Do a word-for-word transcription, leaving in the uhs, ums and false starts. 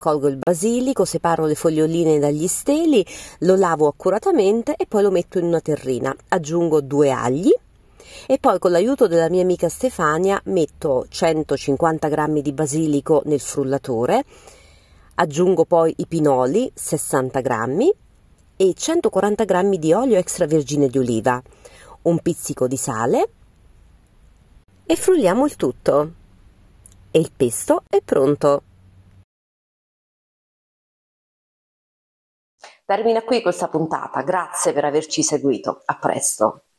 Colgo il basilico, separo le foglioline dagli steli, lo lavo accuratamente e poi lo metto in una terrina. Aggiungo due agli e poi con l'aiuto della mia amica Stefania metto centocinquanta grammi di basilico nel frullatore, aggiungo poi i pinoli, sessanta grammi, e centoquaranta grammi di olio extravergine di oliva, un pizzico di sale e frulliamo il tutto. E il pesto è pronto. Termina qui questa puntata, grazie per averci seguito, a presto.